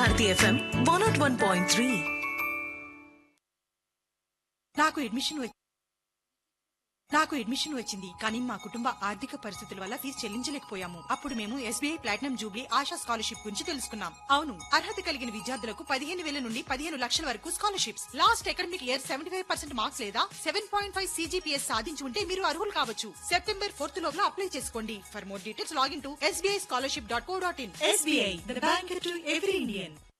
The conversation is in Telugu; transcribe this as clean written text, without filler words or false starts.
భారతి FM 101.3. నాకు అడ్మిషన్ వచ్చింది, కానీ మా కుటుంబ ఆర్థిక పరిస్థితుల వల్ల ఫీజు చెల్లించలేకపోయాము. అప్పుడు మేము SBI platinum Jubilee ASHA scholarship గురించి తెలుసుకున్నాం. అవును, అర్హత కలిగిన విద్యార్థులకు 15,000 నుండి 15 లక్షల వరకు scholarships. Last academic year 75% marks లేదా 7.5 CGPS సాధించి ఉంటే మీరు అర్హులు కావచ్చు. సెప్టెంబర్ 4th లోపల అప్లై చేసుకోండి. For more details login to sbischolarship.co.in. SBI, the bank to every Indian.